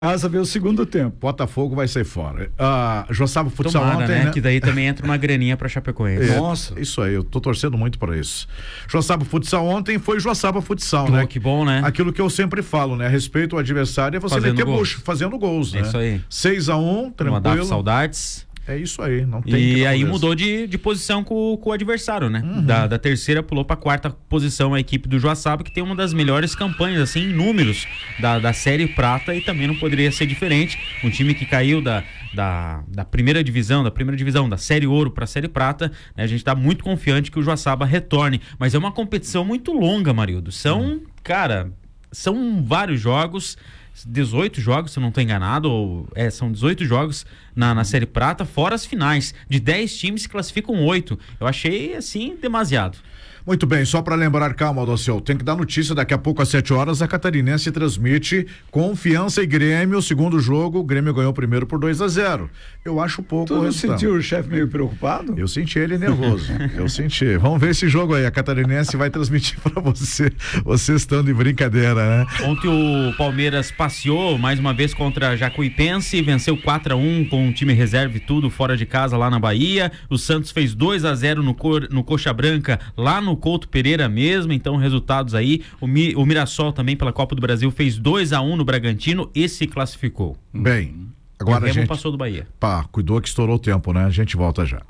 casa ver o segundo tempo. Botafogo vai sair fora. Joçaba Futsal Tomara, ontem, né? Que daí também entra uma graninha pra Chapecoense. Nossa. Isso aí, eu tô torcendo muito pra isso. Joçaba Futsal ontem foi Joçaba Futsal, né? Que bom, né? Aquilo que eu sempre falo, né? Respeito ao adversário é você meter bucho, fazendo gols, né? Isso aí. 6-1, tranquilo. Saudades. É isso aí, não tem. E aí mudou de posição com o adversário, né? Uhum. Da terceira pulou pra quarta posição a equipe do Joaçaba, que tem uma das melhores campanhas, assim, em números da Série Prata, e também não poderia ser diferente. Um time que caiu da primeira divisão, da Série Ouro pra Série Prata, né? A gente tá muito confiante que o Joaçaba retorne, mas é uma competição muito longa, Marildo. São vários jogos, 18 jogos, se eu não estou enganado, são 18 jogos na Série Prata, fora as finais. De 10 times se classificam 8. Eu achei, assim, demasiado. Muito bem, só para lembrar, calma, Adocel, tem que dar notícia daqui a pouco às 7 horas, a Catarinense transmite Confiança e Grêmio, o segundo jogo, o Grêmio ganhou o primeiro por 2-0. Eu acho pouco. Tu não sentiu o chefe meio preocupado? Eu senti ele nervoso, eu senti. Vamos ver esse jogo aí, a Catarinense vai transmitir para você estando em brincadeira, né? Ontem o Palmeiras passeou mais uma vez contra a Jacuipense, venceu 4-1 com o time reserva e tudo, fora de casa lá na Bahia. O Santos fez 2-0 no Coxa Branca, lá no Couto Pereira mesmo, então resultados aí. O Mirassol também pela Copa do Brasil fez 2-1 no Bragantino e se classificou. Bem, agora a gente passou do Bahia. Cuidou que estourou o tempo, né? A gente volta já.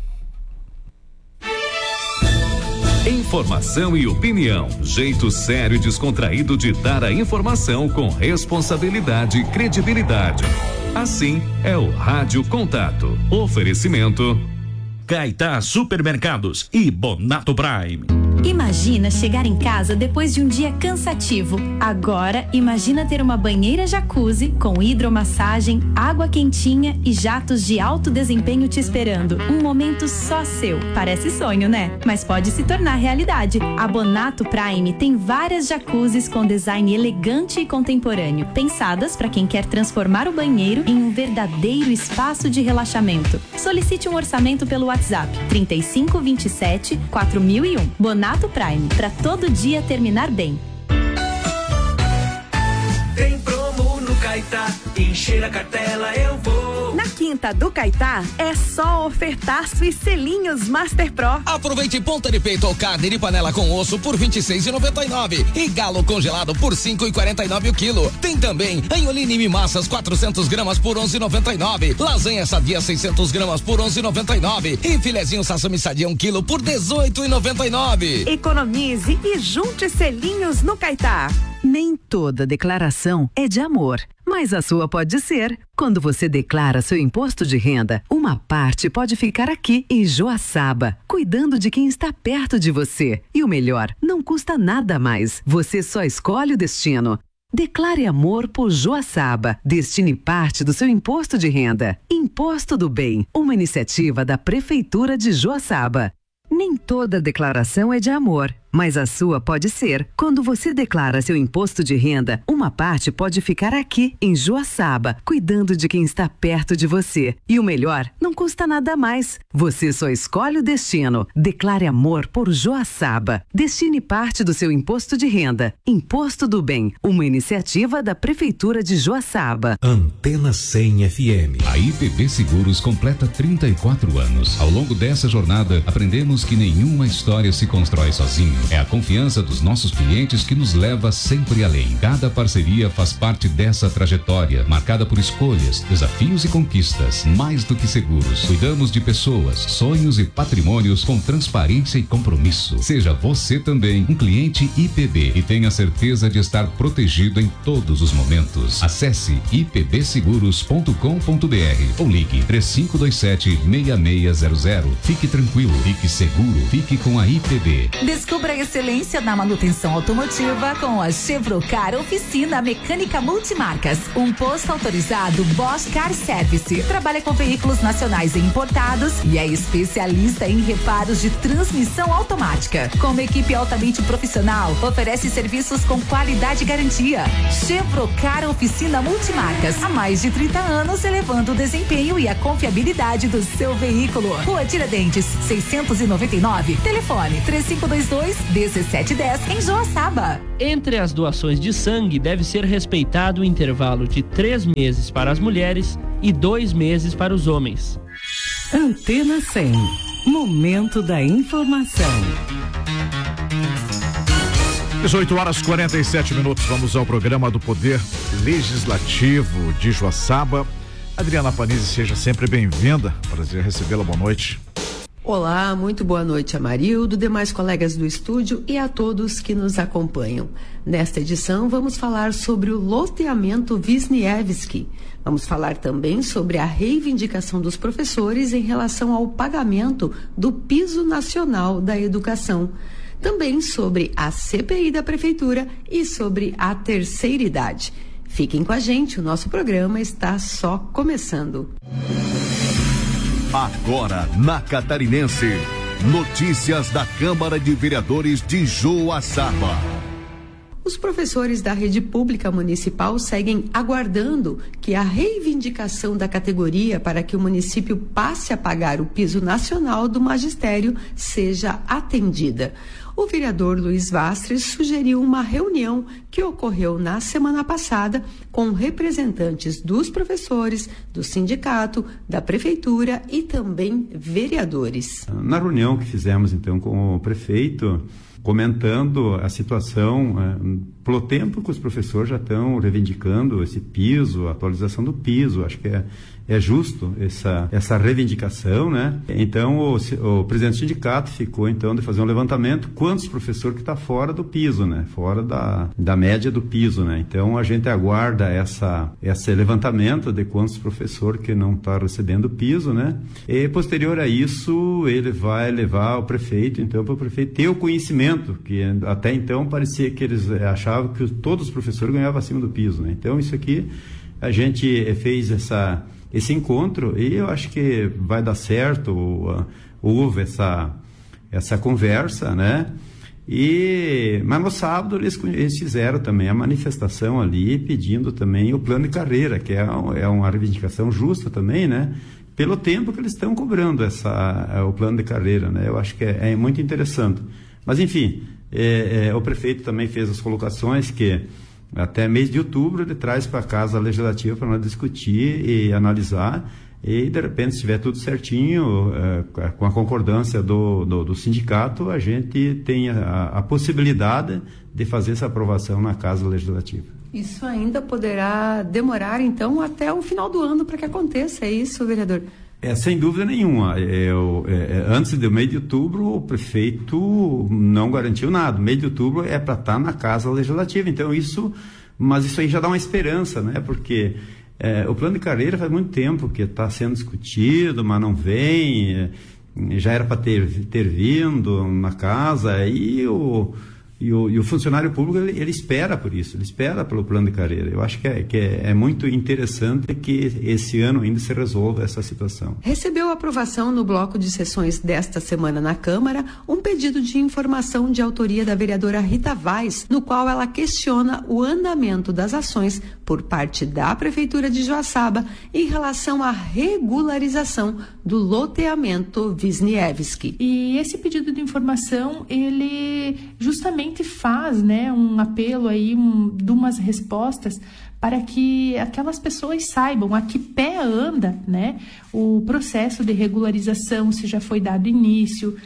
Informação e opinião, jeito sério e descontraído de dar a informação com responsabilidade e credibilidade. Assim é o Rádio Contato. Oferecimento Caetá Supermercados e Bonato Prime. Imagina chegar em casa depois de um dia cansativo. Agora, imagina ter uma banheira jacuzzi com hidromassagem, água quentinha e jatos de alto desempenho te esperando. Um momento só seu. Parece sonho, né? Mas pode se tornar realidade. A Bonato Prime tem várias jacuzzis com design elegante e contemporâneo, pensadas para quem quer transformar o banheiro em um verdadeiro espaço de relaxamento. Solicite um orçamento pelo WhatsApp 3527 4001. Bonato Prime, para todo dia terminar bem. Tem promo no Caetá, encher a cartela eu vou. Na quinta do Caetá é só ofertaço e selinhos Master Pro. Aproveite ponta de peito ou carne de panela com osso por R$26,99 e galo congelado por R$5,49 o quilo. Tem também anholine massas 400 gramas por R$11,99, lasanha sadia 600 gramas por R$11,99 e filezinho sassami sadia 1 quilo por R$18,99. Economize e junte selinhos no Caetá. Nem toda declaração é de amor, mas a sua pode ser. Quando você declara seu imposto de renda, uma parte pode ficar aqui em Joaçaba, cuidando de quem está perto de você. E o melhor, não custa nada mais. Você só escolhe o destino. Declare amor por Joaçaba. Destine parte do seu imposto de renda. Imposto do Bem, uma iniciativa da Prefeitura de Joaçaba. Nem toda declaração é de amor, mas a sua pode ser. Quando você declara seu imposto de renda, uma parte pode ficar aqui, em Joaçaba, cuidando de quem está perto de você. E o melhor, não custa nada mais. Você só escolhe o destino. Declare amor por Joaçaba. Destine parte do seu imposto de renda. Imposto do Bem, uma iniciativa da Prefeitura de Joaçaba. Antena 100 FM. A IPB Seguros completa 34 anos. Ao longo dessa jornada, aprendemos que nenhuma história se constrói sozinho. É a confiança dos nossos clientes que nos leva sempre além. Cada parceria faz parte dessa trajetória, marcada por escolhas, desafios e conquistas. Mais do que seguros, cuidamos de pessoas, sonhos e patrimônios com transparência e compromisso. Seja você também um cliente IPB e tenha certeza de estar protegido em todos os momentos. Acesse ipbseguros.com.br ou ligue 3527-6600. Fique tranquilo, fique seguro, fique com a IPB. Descubra a excelência na manutenção automotiva com a Chevrocar Oficina Mecânica Multimarcas. Um posto autorizado Bosch Car Service. Trabalha com veículos nacionais nacionais e importados e é especialista em reparos de transmissão automática. Com uma equipe altamente profissional, oferece serviços com qualidade e garantia. Chevrocar Oficina Multimarcas, há mais de 30 anos elevando o desempenho e a confiabilidade do seu veículo. Rua Tiradentes, 699, telefone 3522-1710 em Joaçaba. Entre as doações de sangue deve ser respeitado o intervalo de 3 meses para as mulheres e 2 meses para os homens. Antena 100, momento da informação. 18h47, vamos ao programa do Poder Legislativo de Joaçaba. Adriana Panizzi, seja sempre bem-vinda, prazer recebê-la, boa noite. Olá, muito boa noite a Marildo, demais colegas do estúdio e a todos que nos acompanham. Nesta edição vamos falar sobre o loteamento Wisniewski. Vamos falar também sobre a reivindicação dos professores em relação ao pagamento do Piso Nacional da Educação. Também sobre a CPI da Prefeitura e sobre a terceira idade. Fiquem com a gente, o nosso programa está só começando. Agora na Catarinense, notícias da Câmara de Vereadores de Joaçaba. Os professores da rede pública municipal seguem aguardando que a reivindicação da categoria para que o município passe a pagar o piso nacional do magistério seja atendida. O vereador Luiz Vastres sugeriu uma reunião que ocorreu na semana passada com representantes dos professores, do sindicato, da prefeitura e também vereadores. Na reunião que fizemos então com o prefeito, comentando a situação, pelo tempo que os professores já estão reivindicando esse piso, a atualização do piso, acho que é justo essa reivindicação, né? Então o presidente do sindicato ficou então de fazer um levantamento, quantos professores que está fora do piso, né? Fora da média do piso, né? Então a gente aguarda esse levantamento de quantos professores que não está recebendo o piso, né? E posterior a isso ele vai levar o prefeito, então, para o prefeito ter o conhecimento, que até então parecia que eles achavam que todos os professores ganhavam acima do piso, né? Então isso aqui a gente fez esse encontro e eu acho que vai dar certo. Houve essa conversa, né? Mas no sábado eles fizeram também a manifestação ali, pedindo também o plano de carreira, que é uma reivindicação justa também, né? Pelo tempo que eles estão cobrando o plano de carreira, né? Eu acho que é muito interessante. Mas enfim, o prefeito também fez as colocações que até mês de outubro ele traz para a Casa Legislativa para nós discutir e analisar, e de repente, se estiver tudo certinho, com a concordância do sindicato, a gente tem a possibilidade de fazer essa aprovação na Casa Legislativa. Isso ainda poderá demorar então até o final do ano para que aconteça, é isso, vereador? Sem dúvida nenhuma. Antes do mês de outubro, o prefeito não garantiu nada. O mês de outubro é para estar na Casa Legislativa. Então, mas isso aí já dá uma esperança, né? Porque o plano de carreira faz muito tempo que está sendo discutido, mas não vem. Já era para ter vindo na casa, e o funcionário público ele espera por isso, ele espera pelo plano de carreira. Eu acho que é muito interessante que esse ano ainda se resolva essa situação. Recebeu aprovação no bloco de sessões desta semana na Câmara um pedido de informação de autoria da vereadora Rita Vaz, no qual ela questiona o andamento das ações por parte da Prefeitura de Joaçaba em relação à regularização do loteamento Wisniewski. E esse pedido de informação, ele justamente faz, né, um apelo aí, de umas respostas para que aquelas pessoas saibam a que pé anda, né, o processo de regularização, se já foi dado início,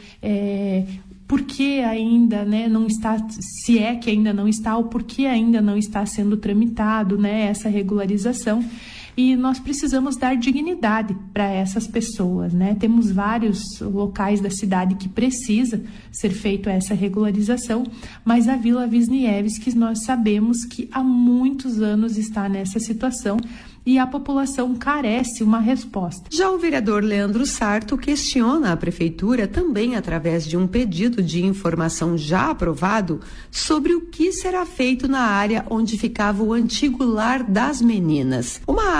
por que ainda, né, não está, se é que ainda não está, ou por que ainda não está sendo tramitado, né, essa regularização. E nós precisamos dar dignidade para essas pessoas, né? Temos vários locais da cidade que precisa ser feito essa regularização, mas a Vila Wisniewski nós sabemos que há muitos anos está nessa situação e a população carece uma resposta. Já o vereador Leandro Sarto questiona a prefeitura, também através de um pedido de informação já aprovado, sobre o que será feito na área onde ficava o antigo Lar das Meninas. Uma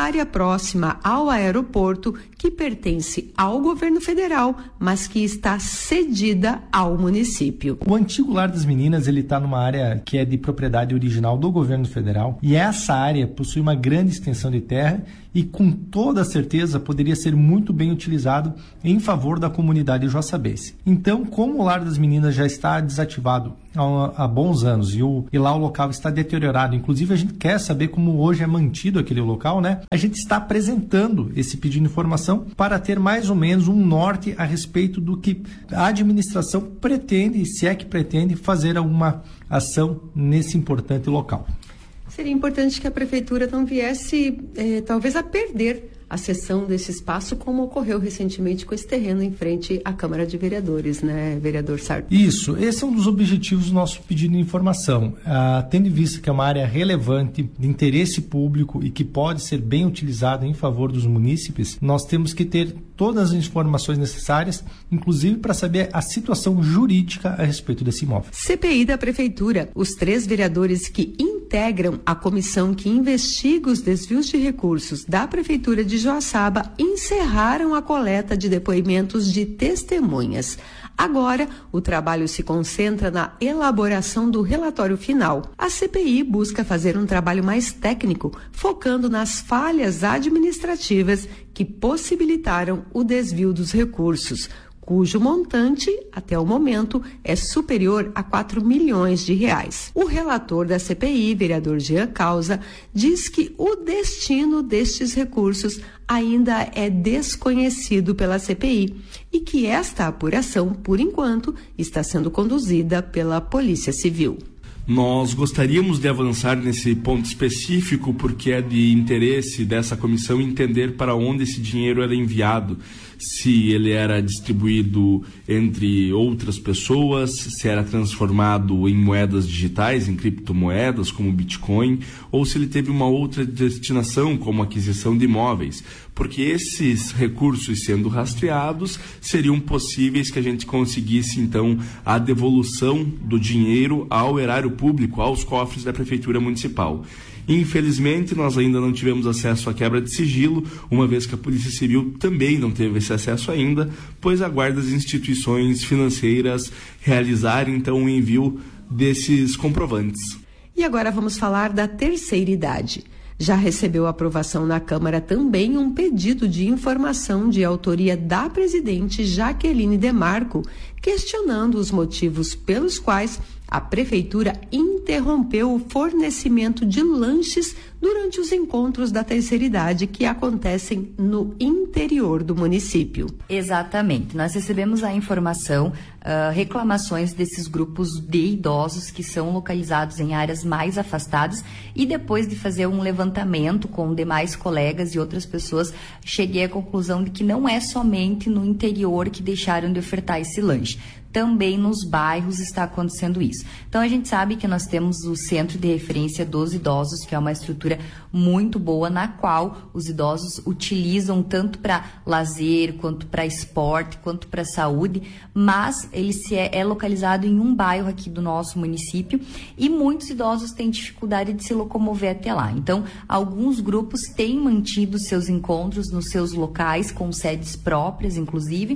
área próxima ao aeroporto, que pertence ao governo federal, mas que está cedida ao município. O antigo Lar das Meninas, ele está numa área que é de propriedade original do governo federal, e essa área possui uma grande extensão de terra e com toda certeza poderia ser muito bem utilizado em favor da comunidade joaçabense. Então, como o Lar das Meninas já está desativado há bons anos e lá o local está deteriorado, inclusive a gente quer saber como hoje é mantido aquele local, né? A gente está apresentando esse pedido de informação para ter mais ou menos um norte a respeito do que a administração pretende, se é que pretende, fazer alguma ação nesse importante local. Seria importante que a prefeitura não viesse, talvez, a perder a cessão desse espaço, como ocorreu recentemente com esse terreno em frente à Câmara de Vereadores, né, vereador Sarto? Isso, esse é um dos objetivos do nosso pedido de informação. Tendo em vista que é uma área relevante, de interesse público e que pode ser bem utilizada em favor dos munícipes, nós temos que ter todas as informações necessárias, inclusive para saber a situação jurídica a respeito desse imóvel. CPI da Prefeitura. Os 3 vereadores que integram a comissão que investiga os desvios de recursos da Prefeitura de Joaçaba encerraram a coleta de depoimentos de testemunhas. Agora, o trabalho se concentra na elaboração do relatório final. A CPI busca fazer um trabalho mais técnico, focando nas falhas administrativas que possibilitaram o desvio dos recursos, cujo montante, até o momento, é superior a 4 milhões de reais. O relator da CPI, vereador Jean Causa, diz que o destino destes recursos ainda é desconhecido pela CPI e que esta apuração, por enquanto, está sendo conduzida pela Polícia Civil. Nós gostaríamos de avançar nesse ponto específico porque é de interesse dessa comissão entender para onde esse dinheiro era enviado, se ele era distribuído entre outras pessoas, se era transformado em moedas digitais, em criptomoedas como Bitcoin, ou se ele teve uma outra destinação como aquisição de imóveis, porque esses recursos sendo rastreados seriam possíveis que a gente conseguisse então a devolução do dinheiro ao erário público, aos cofres da Prefeitura Municipal. Infelizmente, nós ainda não tivemos acesso à quebra de sigilo, uma vez que a Polícia Civil também não teve esse acesso ainda, pois aguarda as instituições financeiras realizarem então o envio desses comprovantes. E agora vamos falar da terceira idade. Já recebeu aprovação na Câmara também um pedido de informação de autoria da presidente Jaqueline Demarco, questionando os motivos pelos quais a Prefeitura interrompeu o fornecimento de lanches durante os encontros da terceira idade que acontecem no interior do município. Exatamente. Nós recebemos a informação, reclamações desses grupos de idosos que são localizados em áreas mais afastadas, e depois de fazer um levantamento com demais colegas e outras pessoas, cheguei à conclusão de que não é somente no interior que deixaram de ofertar esse lanche. Também nos bairros está acontecendo isso. Então a gente sabe que nós temos o Centro de Referência dos Idosos, que é uma estrutura muito boa, na qual os idosos utilizam tanto para lazer, quanto para esporte, quanto para saúde, mas ele é localizado em um bairro aqui do nosso município e muitos idosos têm dificuldade de se locomover até lá. Então, alguns grupos têm mantido seus encontros nos seus locais, com sedes próprias, inclusive,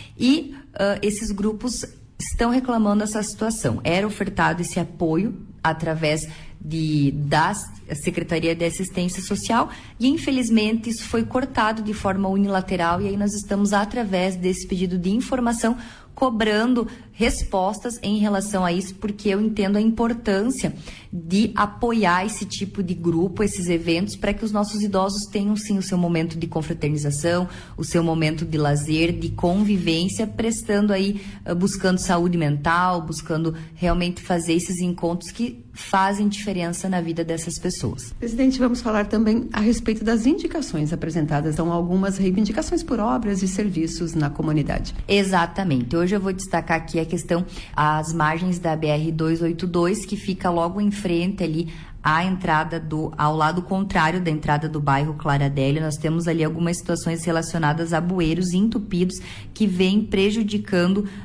e esses grupos estão reclamando essa situação. Era ofertado esse apoio através da Secretaria de Assistência Social e, infelizmente, isso foi cortado de forma unilateral, e aí nós estamos, através desse pedido de informação, cobrando respostas em relação a isso, porque eu entendo a importância de apoiar esse tipo de grupo, esses eventos, para que os nossos idosos tenham sim o seu momento de confraternização, o seu momento de lazer, de convivência, prestando aí, buscando saúde mental, buscando realmente fazer esses encontros que fazem diferença na vida dessas pessoas. Presidente, vamos falar também a respeito das indicações apresentadas. São algumas reivindicações por obras e serviços na comunidade. Exatamente. Hoje eu vou destacar aqui a questão, às margens da BR-282, que fica logo em frente ali à entrada ao lado contrário da entrada do bairro Claradélio. Nós temos ali algumas situações relacionadas a bueiros entupidos que vêm prejudicando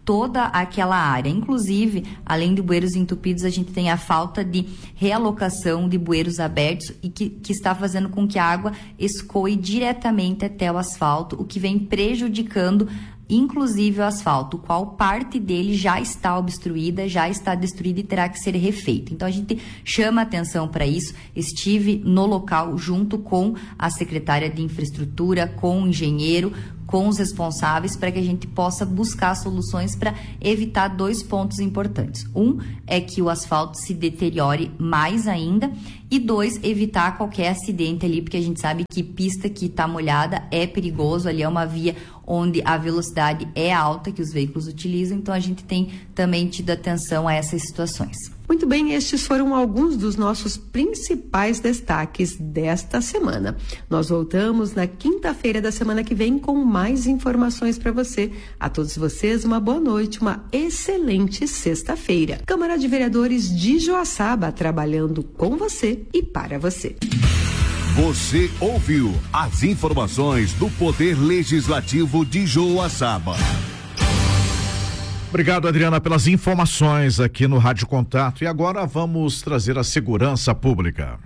toda aquela área. Inclusive, além de bueiros entupidos, a gente tem a falta de realocação de bueiros abertos e que está fazendo com que a água escoe diretamente até o asfalto, o que vem prejudicando inclusive o asfalto, qual parte dele já está obstruída, já está destruída e terá que ser refeito. Então a gente chama atenção para isso. Estive no local junto com a secretária de infraestrutura, com o engenheiro, com os responsáveis, para que a gente possa buscar soluções para evitar 2 pontos importantes. Um é que o asfalto se deteriore mais ainda e 2, evitar qualquer acidente ali, porque a gente sabe que pista que está molhada é perigoso, ali é uma via onde a velocidade é alta que os veículos utilizam, então a gente tem também tido atenção a essas situações. Muito bem, estes foram alguns dos nossos principais destaques desta semana. Nós voltamos na quinta-feira da semana que vem com mais informações para você. A todos vocês, uma boa noite, uma excelente sexta-feira. Câmara de Vereadores de Joaçaba, trabalhando com você e para você. Você ouviu as informações do Poder Legislativo de Joaçaba. Obrigado, Adriana, pelas informações aqui no Rádio Contato. E agora vamos trazer a segurança pública.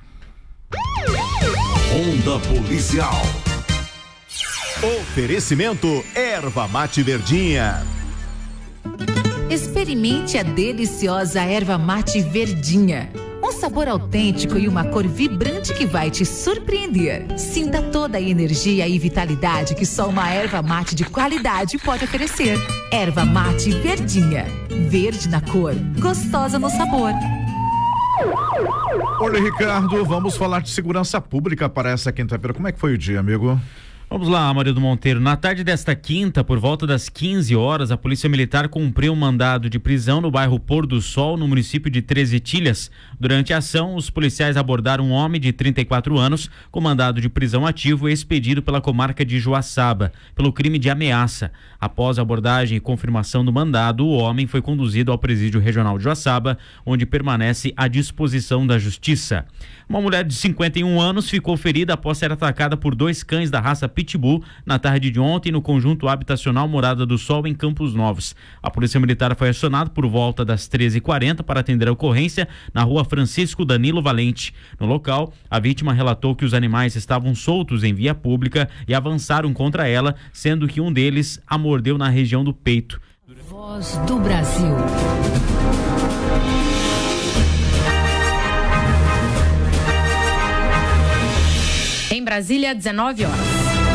Onda Policial. Oferecimento Erva Mate Verdinha. Experimente a deliciosa Erva Mate Verdinha. Um sabor autêntico e uma cor vibrante que vai te surpreender. Sinta toda a energia e vitalidade que só uma erva mate de qualidade pode oferecer. Erva Mate Verdinha. Verde na cor, gostosa no sabor. Olha, Ricardo, vamos falar de segurança pública para essa quinta-feira. Como é que foi o dia, amigo? Vamos lá, Amarildo Monteiro. Na tarde desta quinta, por volta das 15 horas, a Polícia Militar cumpriu um mandado de prisão no bairro Pôr do Sol, no município de Três Itilhas. Durante a ação, os policiais abordaram um homem de 34 anos com mandado de prisão ativo expedido pela comarca de Joaçaba, pelo crime de ameaça. Após a abordagem e confirmação do mandado, o homem foi conduzido ao presídio regional de Joaçaba, onde permanece à disposição da Justiça. Uma mulher de 51 anos ficou ferida após ser atacada por 2 cães da raça Pitbull na tarde de ontem no conjunto habitacional Morada do Sol, em Campos Novos. A Polícia Militar foi acionada por volta das 13h40 para atender a ocorrência na rua Francisco Danilo Valente. No local, a vítima relatou que os animais estavam soltos em via pública e avançaram contra ela, sendo que um deles a mordeu na região do peito. Voz do Brasil. Em Brasília, 19 horas.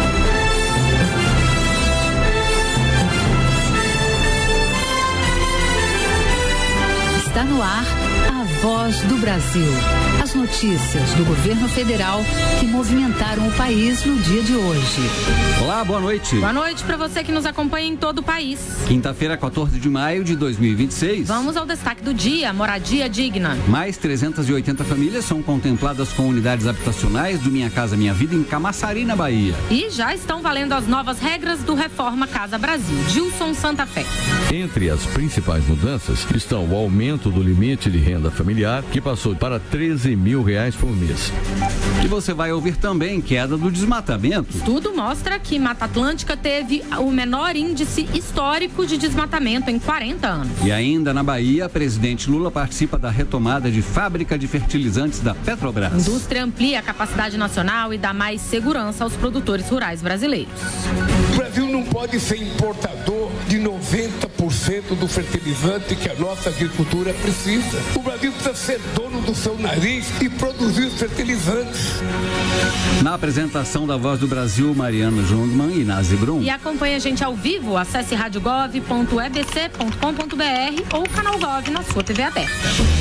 Está no ar a Voz do Brasil. As notícias do governo federal que movimentaram o país no dia de hoje. Olá, boa noite. Boa noite para você que nos acompanha em todo o país. Quinta-feira, 14 de maio de 2026. Vamos ao destaque do dia: moradia digna. Mais 380 famílias são contempladas com unidades habitacionais do Minha Casa Minha Vida em Camaçari, na Bahia. E já estão valendo as novas regras do Reforma Casa Brasil. Gilson Santa Fé. Entre as principais mudanças estão o aumento do limite de renda familiar, que passou para R$13 mil por mês. E você vai ouvir também queda do desmatamento. Estudo mostra que Mata Atlântica teve o menor índice histórico de desmatamento em 40 anos. E ainda na Bahia, presidente Lula participa da retomada de fábrica de fertilizantes da Petrobras. A indústria amplia a capacidade nacional e dá mais segurança aos produtores rurais brasileiros. O Brasil não pode ser importador de 90% do fertilizante que a nossa agricultura precisa. O Brasil precisa ser dono do seu nariz e produzir fertilizantes. Na apresentação da Voz do Brasil, Mariana Jungmann e Nazi Brum. E acompanhe a gente ao vivo, acesse radiogov.ebc.com.br ou canal Gov na sua TV aberta.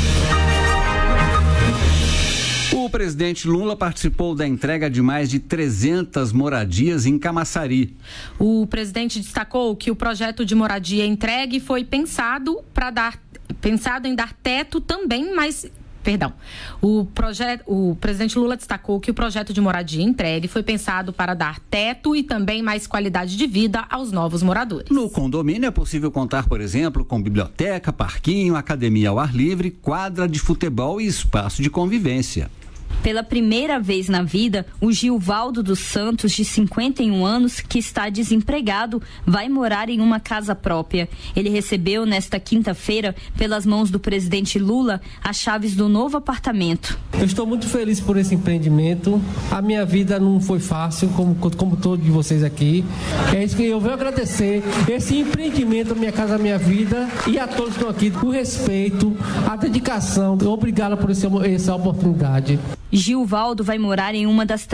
O presidente Lula participou da entrega de mais de 300 moradias em Camaçari. O presidente destacou que o projeto de moradia entregue foi pensado em dar teto também, mas... O presidente Lula destacou que o projeto de moradia entregue foi pensado para dar teto e também mais qualidade de vida aos novos moradores. No condomínio é possível contar, por exemplo, com biblioteca, parquinho, academia ao ar livre, quadra de futebol e espaço de convivência. Pela primeira vez na vida, o Gilvaldo dos Santos, de 51 anos, que está desempregado, vai morar em uma casa própria. Ele recebeu nesta quinta-feira, pelas mãos do presidente Lula, as chaves do novo apartamento. Eu estou muito feliz por esse empreendimento. A minha vida não foi fácil, como todos de vocês aqui. É isso que eu venho agradecer, esse empreendimento, Minha Casa Minha Vida, e a todos que estão aqui, o respeito, a dedicação. Obrigado por essa oportunidade. Gilvaldo vai morar em uma das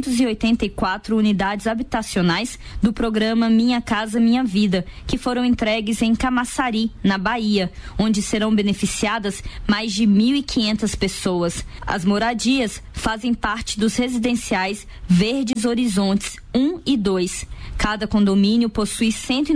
384 unidades habitacionais do programa Minha Casa Minha Vida, que foram entregues em Camaçari, na Bahia, onde serão beneficiadas mais de 1.500 pessoas. As moradias fazem parte dos residenciais Verdes Horizontes 1 e 2. Cada condomínio possui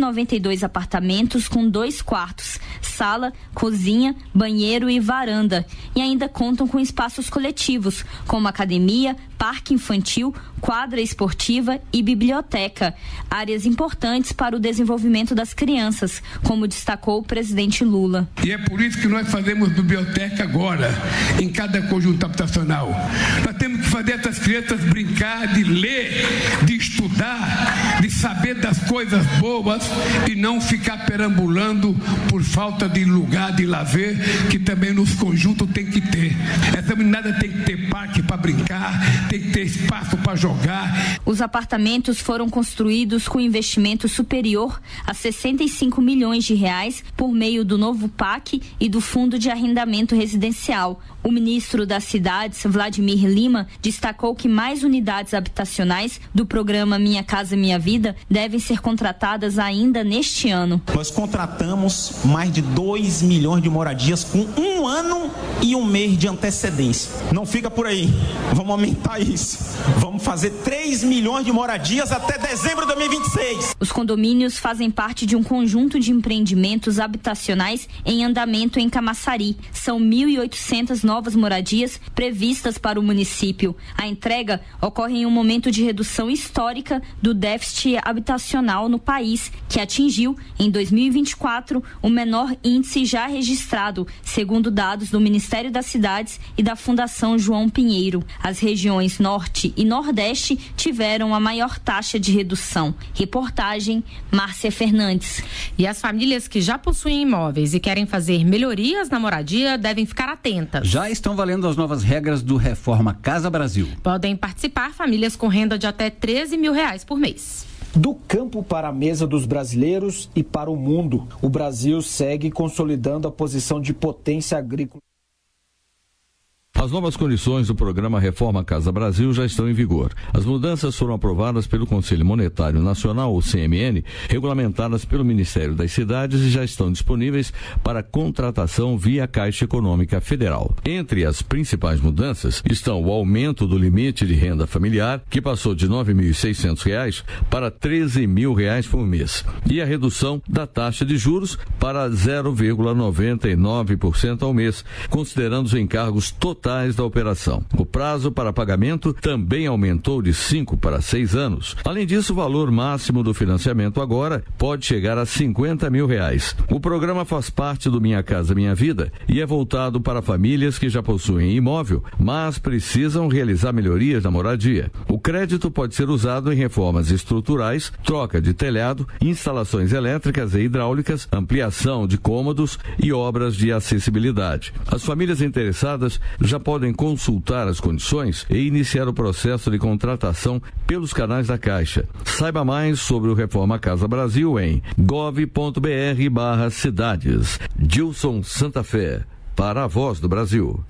192 apartamentos com 2 quartos, sala, cozinha, banheiro e varanda, e ainda contam com espaços coletivos, como academia, parque infantil, quadra esportiva e biblioteca, áreas importantes para o desenvolvimento das crianças, como destacou o presidente Lula. E é por isso que nós fazemos biblioteca agora, em cada conjunto habitacional. Nós temos que fazer essas crianças brincar, de ler, de estudar, de saber das coisas boas e não ficar perambulando por falta de lugar de lazer, que também nos conjuntos tem que ter. Essa meninada tem que ter parque para brincar, tem que ter espaço para jogar. Os apartamentos foram construídos com investimento superior a 65 milhões de reais por meio do novo PAC e do Fundo de Arrendamento Residencial. O ministro das Cidades, Vladimir Lima, destacou que mais unidades habitacionais do programa Minha Casa Minha Vida devem ser contratadas ainda neste ano. Nós contratamos mais de 2 milhões de moradias com 1 ano e 1 mês de antecedência. Não fica por aí, vamos aumentar isso. Vamos fazer 3 milhões de moradias até dezembro de 2026. Os condomínios fazem parte de um conjunto de empreendimentos habitacionais em andamento em Camaçari. São 1.800 novas moradias previstas para o município. A entrega ocorre em um momento de redução histórica do déficit habitacional no país, que atingiu, em 2024, o menor índice já registrado, segundo dados do Ministério das Cidades e da Fundação João Pinheiro. As regiões Norte e Nordeste tiveram a maior taxa de redução. Reportagem, Márcia Fernandes. E as famílias que já possuem imóveis e querem fazer melhorias na moradia devem ficar atentas. Já estão valendo as novas regras do Reforma Casa Brasil. Podem participar famílias com renda de até 13 mil reais por mês. Do campo para a mesa dos brasileiros e para o mundo, o Brasil segue consolidando a posição de potência agrícola. As novas condições do programa Reforma Casa Brasil já estão em vigor. As mudanças foram aprovadas pelo Conselho Monetário Nacional, o CMN, regulamentadas pelo Ministério das Cidades e já estão disponíveis para contratação via Caixa Econômica Federal. Entre as principais mudanças estão o aumento do limite de renda familiar, que passou de R$ 9.600 para R$ 13.000 por mês, e a redução da taxa de juros para 0,99% ao mês, considerando os encargos totais da operação. O prazo para pagamento também aumentou de 5 para 6 anos. Além disso, o valor máximo do financiamento agora pode chegar a R$ 50 mil. O programa faz parte do Minha Casa Minha Vida e é voltado para famílias que já possuem imóvel, mas precisam realizar melhorias na moradia. O crédito pode ser usado em reformas estruturais, troca de telhado, instalações elétricas e hidráulicas, ampliação de cômodos e obras de acessibilidade. As famílias interessadas já podem consultar as condições e iniciar o processo de contratação pelos canais da Caixa. Saiba mais sobre o Reforma Casa Brasil em gov.br/cidades. Gilson Santa Fé, para a Voz do Brasil.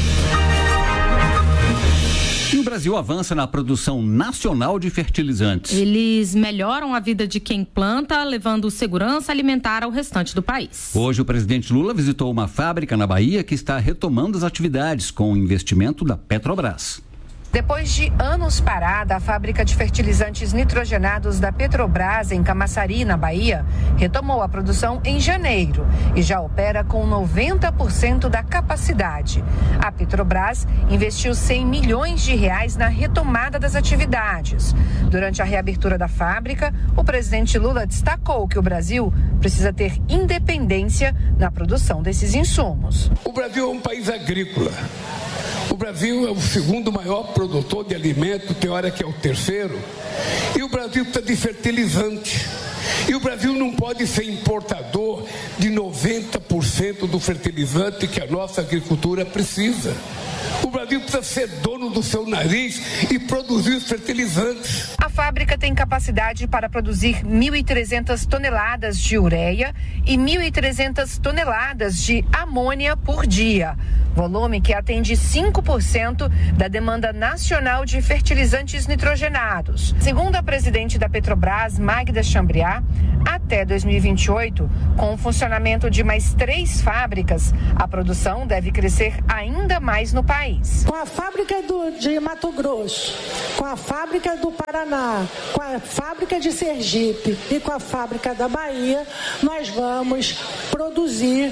E o Brasil avança na produção nacional de fertilizantes. Eles melhoram a vida de quem planta, levando segurança alimentar ao restante do país. Hoje o presidente Lula visitou uma fábrica na Bahia que está retomando as atividades com o investimento da Petrobras. Depois de anos parada, a fábrica de fertilizantes nitrogenados da Petrobras, em Camaçari, na Bahia, retomou a produção em janeiro e já opera com 90% da capacidade. A Petrobras investiu 100 milhões de reais na retomada das atividades. Durante a reabertura da fábrica, o presidente Lula destacou que o Brasil precisa ter independência na produção desses insumos. O Brasil é um país agrícola. O Brasil é o segundo maior produtor de alimento, tem hora que é o terceiro. E o Brasil precisa de fertilizante. E o Brasil não pode ser importador de 90% do fertilizante que a nossa agricultura precisa. O Brasil precisa ser dono do seu nariz e produzir os fertilizantes. A fábrica tem capacidade para produzir 1.300 toneladas de ureia e 1.300 toneladas de amônia por dia. Volume que atende 5% da demanda nacional de fertilizantes nitrogenados. Segundo a presidente da Petrobras, Magda Chambriard, até 2028, com o funcionamento de mais 3 fábricas, a produção deve crescer ainda mais no país. Com a fábrica de Mato Grosso, com a fábrica do Paraná, com a fábrica de Sergipe e com a fábrica da Bahia, nós vamos produzir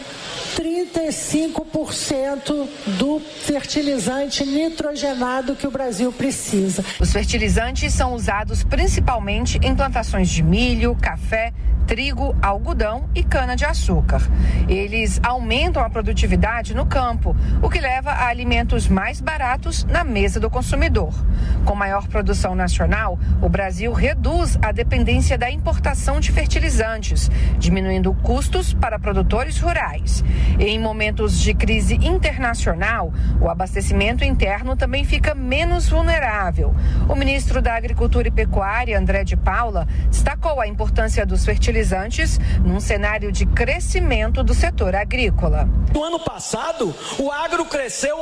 35% do fertilizante nitrogenado que o Brasil precisa. Os fertilizantes são usados principalmente em plantações de milho, café, trigo, algodão e cana-de-açúcar. Eles aumentam a produtividade no campo, o que leva a alimentos mais baratos na mesa do consumidor. Com maior produção nacional, o Brasil reduz a dependência da importação de fertilizantes, diminuindo custos para produtores rurais. E em momentos de crise internacional, o abastecimento interno também fica menos vulnerável. O ministro da Agricultura e Pecuária, André de Paula, destacou a importância dos fertilizantes num cenário de crescimento do setor agrícola. No ano passado, o agro cresceu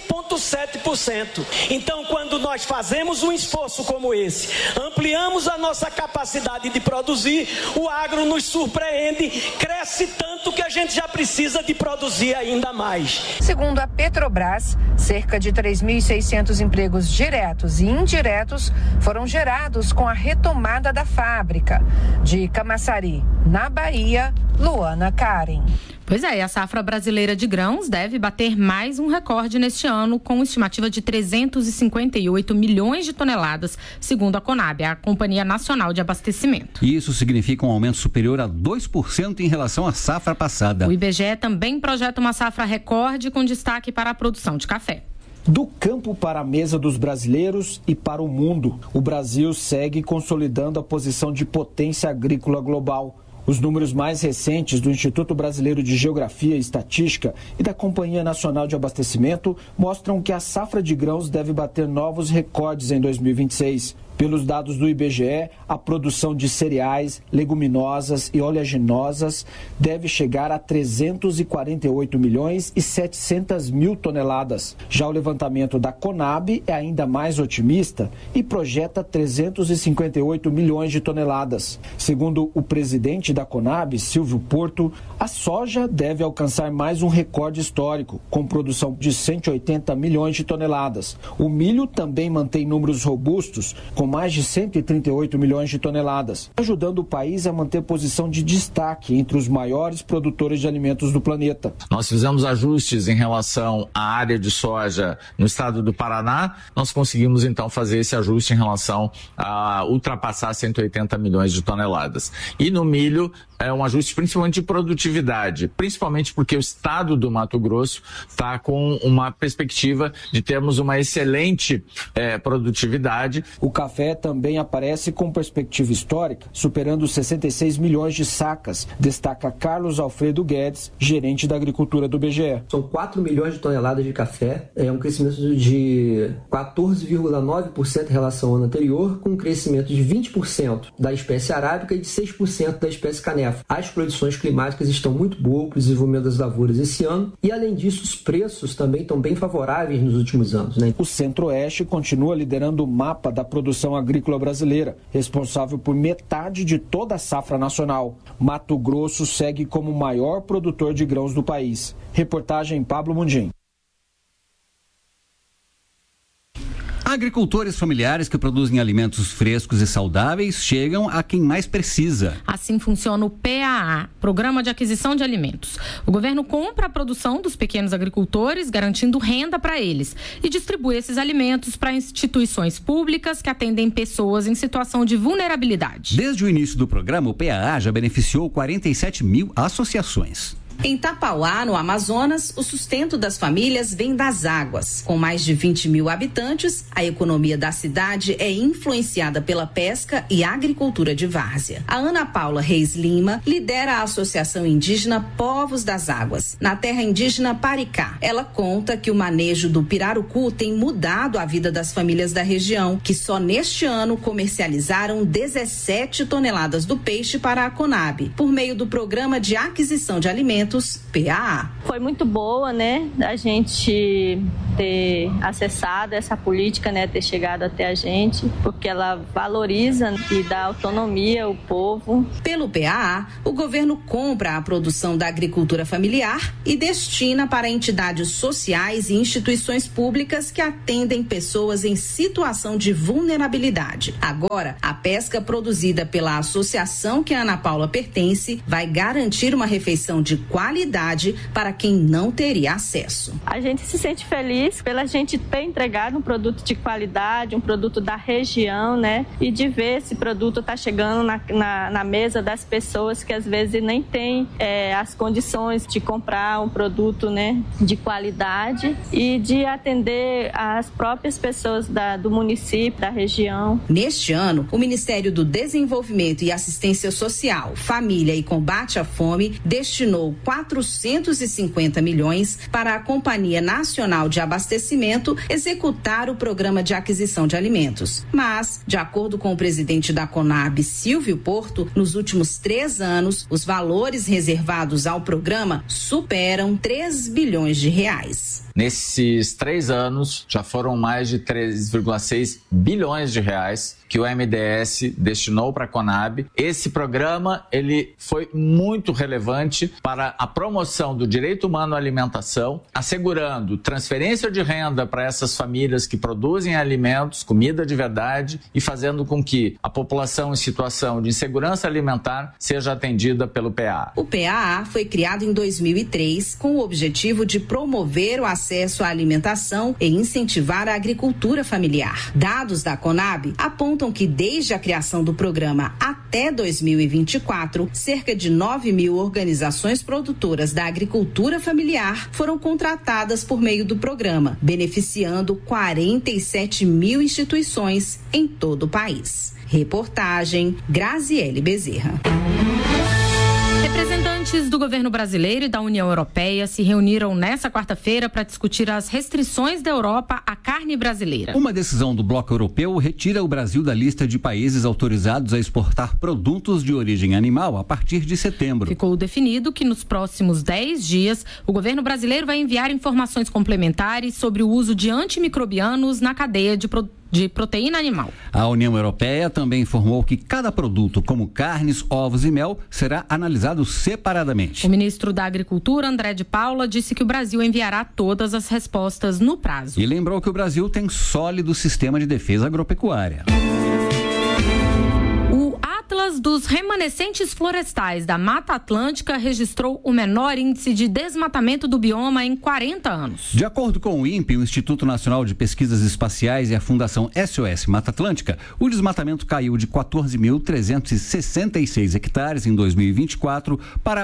11,7%. Então, quando nós fazemos um esforço como esse, ampliamos a nossa capacidade de produzir, o agro nos surpreende, cresce tanto que a gente já precisa de produzir ainda mais. Segundo a Petrobras, cerca de 3.600 empregos diretos e indiretos foram gerados com a retomada da fábrica. De Camaçari, na Bahia, Luana Karen. Pois é, e a safra brasileira de grãos deve bater mais um recorde neste ano, com estimativa de 358 milhões de toneladas, segundo a Conab, a Companhia Nacional de Abastecimento. Isso significa um aumento superior a 2% em relação à safra passada. O IBGE também projeta uma safra recorde com destaque para a produção de café. Do campo para a mesa dos brasileiros e para o mundo, o Brasil segue consolidando a posição de potência agrícola global. Os números mais recentes do Instituto Brasileiro de Geografia e Estatística e da Companhia Nacional de Abastecimento mostram que a safra de grãos deve bater novos recordes em 2026. Pelos dados do IBGE, a produção de cereais, leguminosas e oleaginosas deve chegar a 348 milhões e 700 mil toneladas. Já o levantamento da Conab é ainda mais otimista e projeta 358 milhões de toneladas. Segundo o presidente da Conab, Silvio Porto, a soja deve alcançar mais um recorde histórico, com produção de 180 milhões de toneladas. O milho também mantém números robustos, com mais de 138 milhões de toneladas, ajudando o país a manter posição de destaque entre os maiores produtores de alimentos do planeta. Nós fizemos ajustes em relação à área de soja no estado do Paraná, nós conseguimos então fazer esse ajuste em relação a ultrapassar 180 milhões de toneladas. E no milho é um ajuste principalmente de produtividade, principalmente porque o estado do Mato Grosso está com uma perspectiva de termos uma excelente produtividade. O café também aparece com perspectiva histórica, superando 66 milhões de sacas, destaca Carlos Alfredo Guedes, gerente da agricultura do IBGE. São 4 milhões de toneladas de café, é um crescimento de 14,9% em relação ao ano anterior, com um crescimento de 20% da espécie arábica e de 6% da espécie canefa. As condições climáticas estão muito boas para o desenvolvimento das lavouras esse ano e, além disso, os preços também estão bem favoráveis nos últimos anos, né? O Centro-Oeste continua liderando o mapa da produção agrícola brasileira, responsável por metade de toda a safra nacional. Mato Grosso segue como o maior produtor de grãos do país. Reportagem Pablo Mundim. Agricultores familiares que produzem alimentos frescos e saudáveis chegam a quem mais precisa. Assim funciona o PAA, Programa de Aquisição de Alimentos. O governo compra a produção dos pequenos agricultores, garantindo renda para eles, e distribui esses alimentos para instituições públicas que atendem pessoas em situação de vulnerabilidade. Desde o início do programa, o PAA já beneficiou 47 mil associações. Em Tapauá, no Amazonas, o sustento das famílias vem das águas. Com mais de 20 mil habitantes, a economia da cidade é influenciada pela pesca e agricultura de várzea. A Ana Paula Reis Lima lidera a Associação Indígena Povos das Águas, na terra indígena Paricá. Ela conta que o manejo do pirarucu tem mudado a vida das famílias da região, que só neste ano comercializaram 17 toneladas do peixe para a Conab, por meio do Programa de Aquisição de Alimentos, PAA. Foi muito boa, né, a gente ter acessado essa política, né, ter chegado até a gente, porque ela valoriza e dá autonomia ao povo. Pelo PAA, o governo compra a produção da agricultura familiar e destina para entidades sociais e instituições públicas que atendem pessoas em situação de vulnerabilidade. Agora, a pesca produzida pela associação que a Ana Paula pertence vai garantir uma refeição de qualidade para quem não teria acesso. A gente se sente feliz pela gente ter entregado um produto de qualidade, um produto da região, né? E de ver esse produto estar chegando na mesa das pessoas que às vezes nem têm as condições de comprar um produto, né, de qualidade e de atender as próprias pessoas do município, da região. Neste ano, o Ministério do Desenvolvimento e Assistência Social, Família e Combate à Fome destinou 450 milhões para a Companhia Nacional de Abastecimento executar o programa de aquisição de alimentos. Mas, de acordo com o presidente da Conab, Silvio Porto, nos últimos 3 anos, os valores reservados ao programa superam 3 bilhões de reais. Nesses 3 anos, já foram mais de 3,6 bilhões de reais que o MDS destinou para a Conab. Esse programa, ele foi muito relevante para a promoção do direito humano à alimentação, assegurando transferência de renda para essas famílias que produzem alimentos, comida de verdade, e fazendo com que a população em situação de insegurança alimentar seja atendida pelo PAA. O PAA foi criado em 2003 com o objetivo de promover o acesso à alimentação e incentivar a agricultura familiar. Dados da Conab apontam que desde a criação do programa até 2024, cerca de 9 mil organizações produtoras da agricultura familiar foram contratadas por meio do programa, beneficiando 47 mil instituições em todo o país. Reportagem Graziele Bezerra. Representantes do governo brasileiro e da União Europeia se reuniram nesta quarta-feira para discutir as restrições da Europa à carne brasileira. Uma decisão do bloco europeu retira o Brasil da lista de países autorizados a exportar produtos de origem animal a partir de setembro. Ficou definido que nos próximos 10 dias o governo brasileiro vai enviar informações complementares sobre o uso de antimicrobianos na cadeia de proteína animal. A União Europeia também informou que cada produto, como carnes, ovos e mel, será analisado separadamente. O ministro da Agricultura, André de Paula, disse que o Brasil enviará todas as respostas no prazo. E lembrou que o Brasil tem sólido sistema de defesa agropecuária. Atlas dos remanescentes florestais da Mata Atlântica registrou o menor índice de desmatamento do bioma em 40 anos. De acordo com o INPE, o Instituto Nacional de Pesquisas Espaciais e a Fundação SOS Mata Atlântica, o desmatamento caiu de 14.366 hectares em 2024 para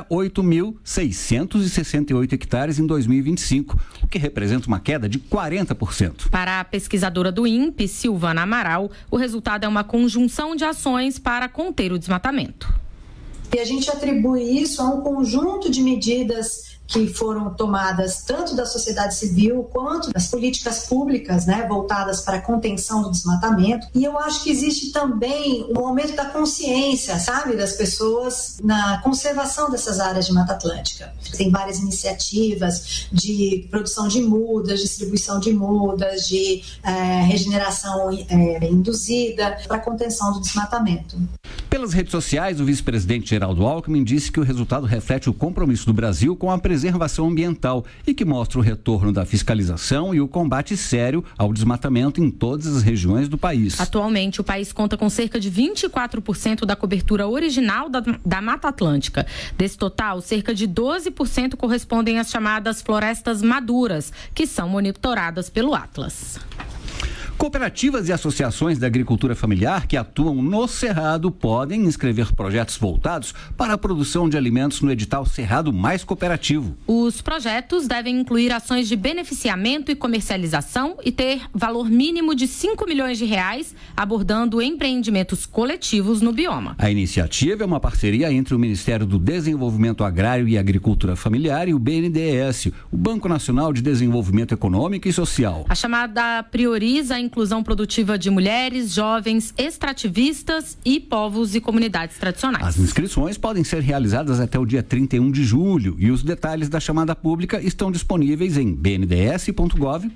8.668 hectares em 2025, o que representa uma queda de 40%. Para a pesquisadora do INPE, Silvana Amaral, o resultado é uma conjunção de ações para conter o desmatamento. E a gente atribui isso a um conjunto de medidas que foram tomadas tanto da sociedade civil quanto das políticas públicas, né, voltadas para a contenção do desmatamento. E eu acho que existe também um aumento da consciência, sabe, das pessoas na conservação dessas áreas de Mata Atlântica. Tem várias iniciativas de produção de mudas, distribuição de mudas, de regeneração induzida para a contenção do desmatamento. Pelas redes sociais, o vice-presidente Geraldo Alckmin disse que o resultado reflete o compromisso do Brasil com a preservação ambiental e que mostra o retorno da fiscalização e o combate sério ao desmatamento em todas as regiões do país. Atualmente, o país conta com cerca de 24% da cobertura original da Mata Atlântica. Desse total, cerca de 12% correspondem às chamadas florestas maduras, que são monitoradas pelo Atlas. Cooperativas e associações da agricultura familiar que atuam no Cerrado podem inscrever projetos voltados para a produção de alimentos no edital Cerrado Mais Cooperativo. Os projetos devem incluir ações de beneficiamento e comercialização e ter valor mínimo de R$5 milhões, abordando empreendimentos coletivos no bioma. A iniciativa é uma parceria entre o Ministério do Desenvolvimento Agrário e Agricultura Familiar e o BNDES, o Banco Nacional de Desenvolvimento Econômico e Social. A chamada prioriza a inclusão produtiva de mulheres, jovens, extrativistas e povos e comunidades tradicionais. As inscrições podem ser realizadas até o dia 31 de julho e os detalhes da chamada pública estão disponíveis em bnds.gov.br.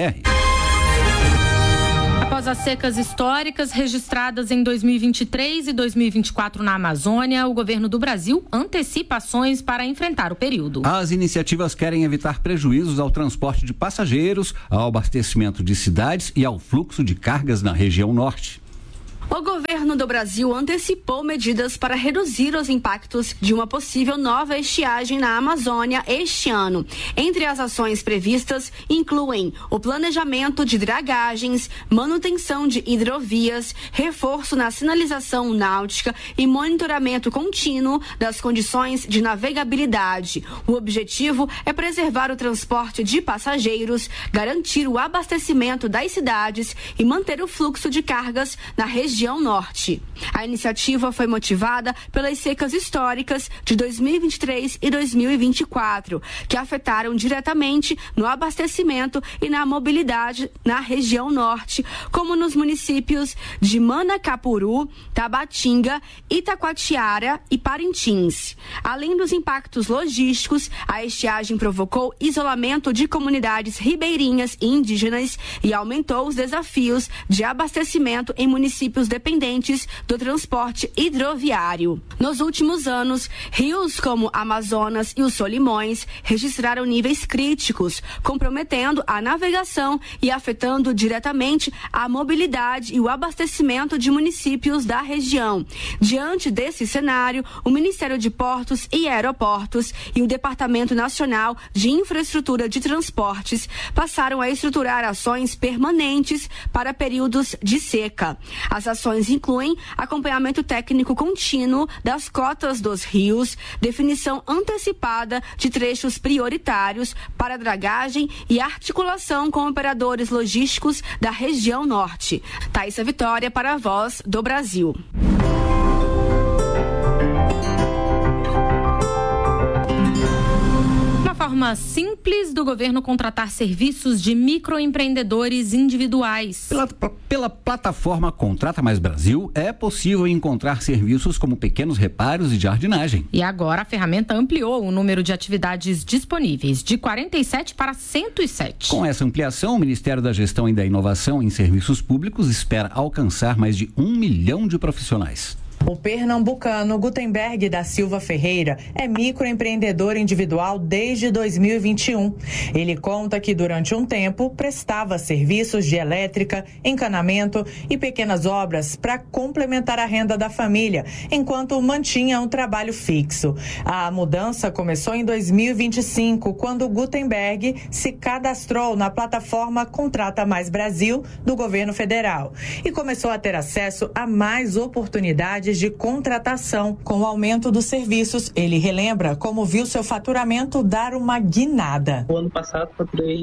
Após as secas históricas registradas em 2023 e 2024 na Amazônia, o governo do Brasil antecipa ações para enfrentar o período. As iniciativas querem evitar prejuízos ao transporte de passageiros, ao abastecimento de cidades e ao fluxo de cargas na região norte. O governo do Brasil antecipou medidas para reduzir os impactos de uma possível nova estiagem na Amazônia este ano. Entre as ações previstas incluem o planejamento de dragagens, manutenção de hidrovias, reforço na sinalização náutica e monitoramento contínuo das condições de navegabilidade. O objetivo é preservar o transporte de passageiros, garantir o abastecimento das cidades e manter o fluxo de cargas na região norte. A iniciativa foi motivada pelas secas históricas de 2023 e 2024, que afetaram diretamente no abastecimento e na mobilidade na região norte, como nos municípios de Manacapuru, Tabatinga, Itacoatiara e Parintins. Além dos impactos logísticos, a estiagem provocou isolamento de comunidades ribeirinhas e indígenas e aumentou os desafios de abastecimento em municípios dependentes do transporte hidroviário. Nos últimos anos, rios como Amazonas e os Solimões registraram níveis críticos, comprometendo a navegação e afetando diretamente a mobilidade e o abastecimento de municípios da região. Diante desse cenário, o Ministério de Portos e Aeroportos e o Departamento Nacional de Infraestrutura de Transportes passaram a estruturar ações permanentes para períodos de seca. As ações incluem acompanhamento técnico contínuo das cotas dos rios, definição antecipada de trechos prioritários para dragagem e articulação com operadores logísticos da região norte. Thaisa Vitória para a Voz do Brasil. Forma simples do governo contratar serviços de microempreendedores individuais. Pela plataforma Contrata Mais Brasil, é possível encontrar serviços como pequenos reparos e jardinagem. E agora a ferramenta ampliou o número de atividades disponíveis, de 47 para 107. Com essa ampliação, o Ministério da Gestão e da Inovação em Serviços Públicos espera alcançar mais de 1 milhão de profissionais. O pernambucano Gutenberg da Silva Ferreira é microempreendedor individual desde 2021. Ele conta que durante um tempo prestava serviços de elétrica, encanamento e pequenas obras para complementar a renda da família, enquanto mantinha um trabalho fixo. A mudança começou em 2025, quando Gutenberg se cadastrou na plataforma Contrata Mais Brasil do governo federal e começou a ter acesso a mais oportunidades de contratação. Com o aumento dos serviços, ele relembra como viu seu faturamento dar uma guinada. O ano passado faturei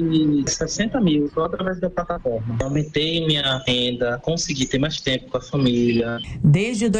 60 mil só através da plataforma. Aumentei minha renda, consegui ter mais tempo com a família. Desde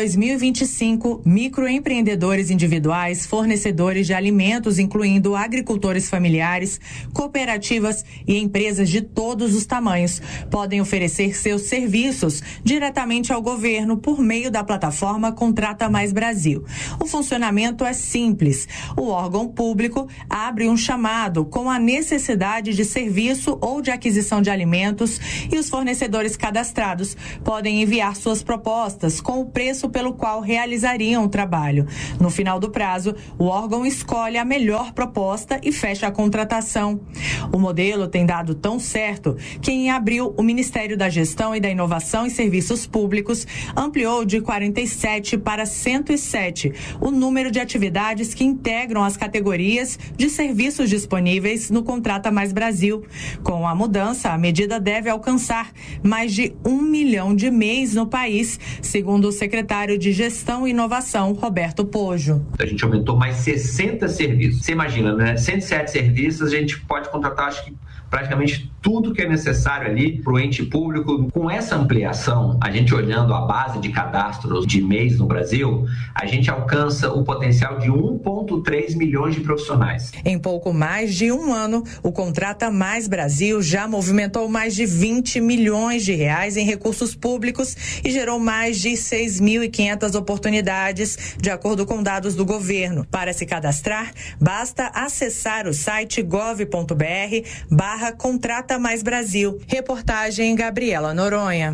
2025, microempreendedores individuais, fornecedores de alimentos, incluindo agricultores familiares, cooperativas e empresas de todos os tamanhos, podem oferecer seus serviços diretamente ao governo por meio da plataforma Contrata Mais Brasil. O funcionamento é simples. O órgão público abre um chamado com a necessidade de serviço ou de aquisição de alimentos e os fornecedores cadastrados podem enviar suas propostas com o preço pelo qual realizariam o trabalho. No final do prazo, o órgão escolhe a melhor proposta e fecha a contratação. O modelo tem dado tão certo que em abril o Ministério da Gestão e da Inovação em Serviços Públicos ampliou de 47 107 para 107 o número de atividades que integram as categorias de serviços disponíveis no Contrata Mais Brasil. Com a mudança, a medida deve alcançar mais de 1 milhão de MEIs no país, segundo o secretário de Gestão e Inovação, Roberto Pojo. A gente aumentou mais 60 serviços. Você imagina, né? 107 serviços, a gente pode contratar, acho que praticamente tudo que é necessário ali para o ente público. Com essa ampliação, a gente olhando a base de cadastros de MEIs no Brasil, a gente alcança o potencial de 1,3 milhões de profissionais. Em pouco mais de um ano, o Contrata Mais Brasil já movimentou mais de 20 milhões de reais em recursos públicos e gerou mais de 6.500 oportunidades, de acordo com dados do governo. Para se cadastrar, basta acessar o site gov.br/Contrata Mais Brasil. Reportagem Gabriela Noronha.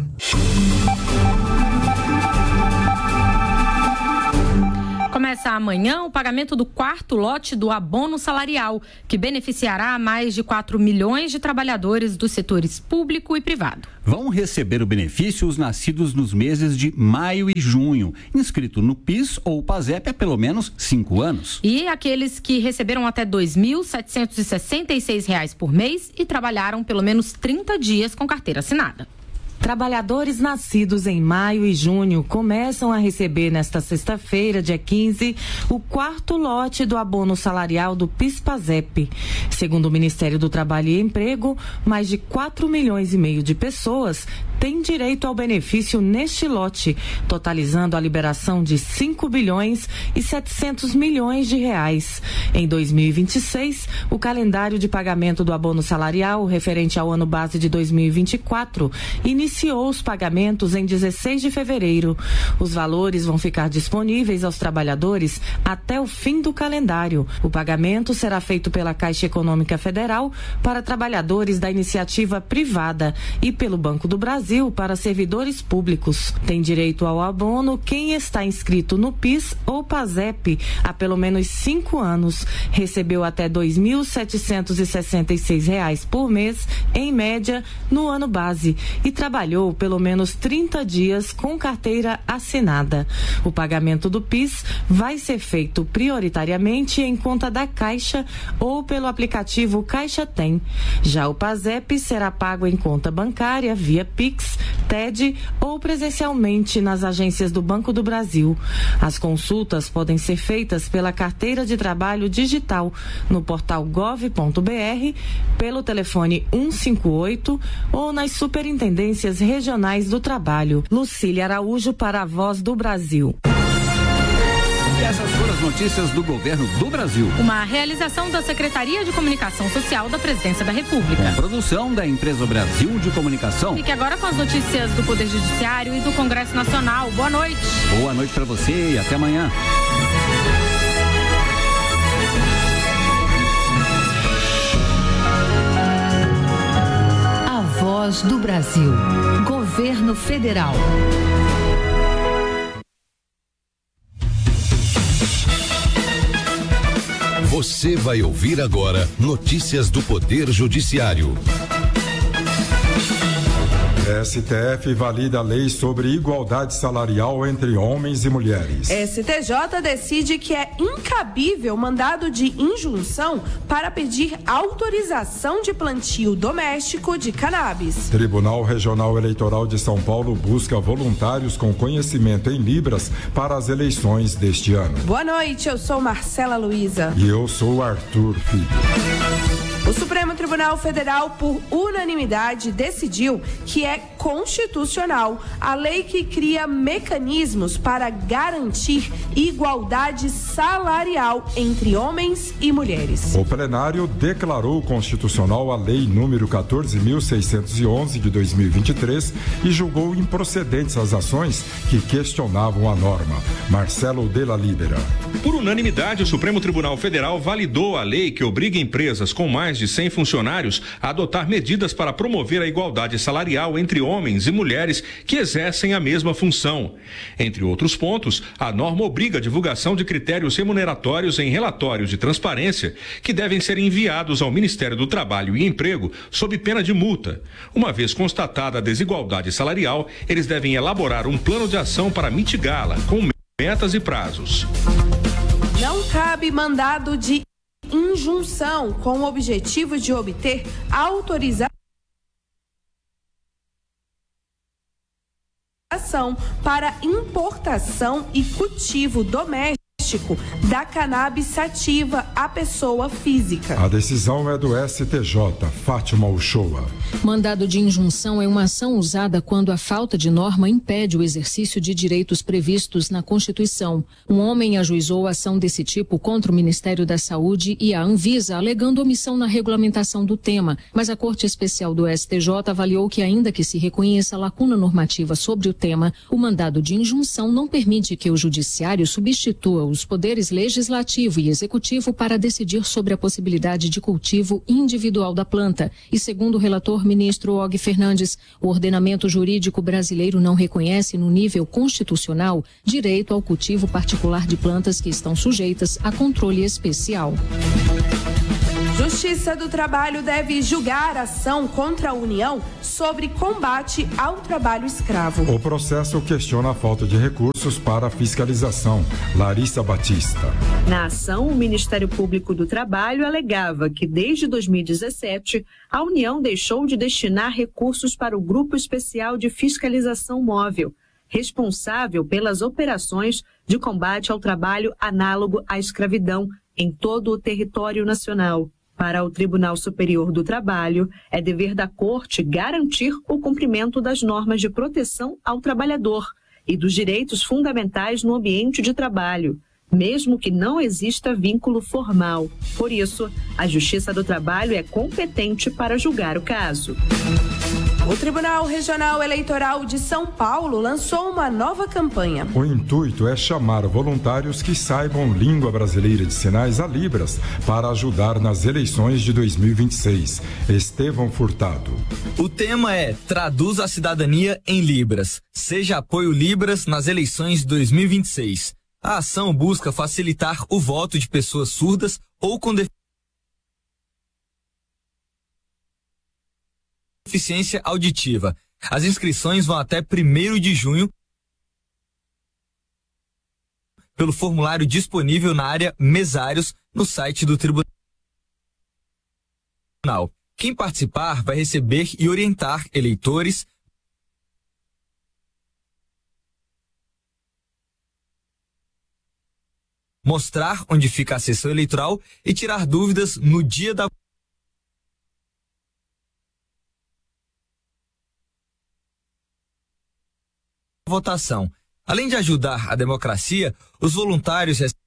Começa amanhã o pagamento do 4º lote do abono salarial, que beneficiará mais de 4 milhões de trabalhadores dos setores público e privado. Vão receber o benefício os nascidos nos meses de maio e junho, inscrito no PIS ou PASEP há pelo menos 5 anos. E aqueles que receberam até R$ 2.766 por mês e trabalharam pelo menos 30 dias com carteira assinada. Trabalhadores nascidos em maio e junho começam a receber nesta sexta-feira, dia 15, o 4º lote do abono salarial do PIS/PASEP. Segundo o Ministério do Trabalho e Emprego, mais de 4 milhões e meio de pessoas têm direito ao benefício neste lote, totalizando a liberação de 5 bilhões e 700 milhões de reais. Em 2026, o calendário de pagamento do abono salarial referente ao ano base de 2024 iniciou os pagamentos em 16 de fevereiro. Os valores vão ficar disponíveis aos trabalhadores até o fim do calendário. O pagamento será feito pela Caixa Econômica Federal para trabalhadores da iniciativa privada e pelo Banco do Brasil para servidores públicos. Tem direito ao abono quem está inscrito no PIS ou PASEP há pelo menos 5 anos, recebeu até R$ 2.766 por mês, em média, no ano base, e trabalhou pelo menos 30 dias com carteira assinada. O pagamento do PIS vai ser feito prioritariamente em conta da Caixa ou pelo aplicativo Caixa Tem. Já o PASEP será pago em conta bancária, via Pix, TED ou presencialmente nas agências do Banco do Brasil. As consultas podem ser feitas pela carteira de trabalho digital no portal gov.br, pelo telefone 158 ou nas superintendências regionais do trabalho. Lucília Araújo para a Voz do Brasil. E essas foram as notícias do governo do Brasil. Uma realização da Secretaria de Comunicação Social da Presidência da República. Com produção da Empresa Brasil de Comunicação. Fique agora com as notícias do Poder Judiciário e do Congresso Nacional. Boa noite. Boa noite para você e até amanhã. A Voz do Brasil. Governo Federal. Você vai ouvir agora notícias do Poder Judiciário. STF valida a lei sobre igualdade salarial entre homens e mulheres. STJ decide que é incabível mandado de injunção para pedir autorização de plantio doméstico de cannabis. Tribunal Regional Eleitoral de São Paulo busca voluntários com conhecimento em Libras para as eleições deste ano. Boa noite, eu sou Marcela Luiza. E eu sou Arthur Filho. O Supremo Tribunal Federal, por unanimidade, decidiu que é constitucional a lei que cria mecanismos para garantir igualdade salarial entre homens e mulheres. O plenário declarou constitucional a Lei número 14.611 de 2023 e julgou improcedentes as ações que questionavam a norma. Marcelo Della Libera. Por unanimidade, o Supremo Tribunal Federal validou a lei que obriga empresas com mais de 100 funcionários a adotar medidas para promover a igualdade salarial entre homens homens e mulheres que exercem a mesma função. Entre outros pontos, a norma obriga a divulgação de critérios remuneratórios em relatórios de transparência que devem ser enviados ao Ministério do Trabalho e Emprego sob pena de multa. Uma vez constatada a desigualdade salarial, eles devem elaborar um plano de ação para mitigá-la, com metas e prazos. Não cabe mandado de injunção com o objetivo de obter autorização para importação e cultivo doméstico da cannabis sativa à pessoa física. A decisão é do STJ, Fátima Uchoa. Mandado de injunção é uma ação usada quando a falta de norma impede o exercício de direitos previstos na Constituição. Um homem ajuizou ação desse tipo contra o Ministério da Saúde e a Anvisa, alegando omissão na regulamentação do tema, mas a Corte Especial do STJ avaliou que, ainda que se reconheça lacuna normativa sobre o tema, o mandado de injunção não permite que o Judiciário substitua os poderes legislativo e executivo para decidir sobre a possibilidade de cultivo individual da planta. E segundo o relator ministro Og Fernandes, o ordenamento jurídico brasileiro não reconhece no nível constitucional direito ao cultivo particular de plantas que estão sujeitas a controle especial. Justiça do Trabalho deve julgar ação contra a União sobre combate ao trabalho escravo. O processo questiona a falta de recursos para a fiscalização. Larissa Batista. Na ação, o Ministério Público do Trabalho alegava que, desde 2017, a União deixou de destinar recursos para o Grupo Especial de Fiscalização Móvel, responsável pelas operações de combate ao trabalho análogo à escravidão em todo o território nacional. Para o Tribunal Superior do Trabalho, é dever da Corte garantir o cumprimento das normas de proteção ao trabalhador e dos direitos fundamentais no ambiente de trabalho, mesmo que não exista vínculo formal. Por isso, a Justiça do Trabalho é competente para julgar o caso. O Tribunal Regional Eleitoral de São Paulo lançou uma nova campanha. O intuito é chamar voluntários que saibam língua brasileira de sinais, a Libras, para ajudar nas eleições de 2026. Estevão Furtado. O tema é Traduz a cidadania em Libras. Seja apoio Libras nas eleições de 2026. A ação busca facilitar o voto de pessoas surdas ou com deficiência auditiva. As inscrições vão até 1º de junho pelo formulário disponível na área Mesários no site do Tribunal. Quem participar vai receber e orientar eleitores, mostrar onde fica a sessão eleitoral e tirar dúvidas no dia da votação. Além de ajudar a democracia, os voluntários recebem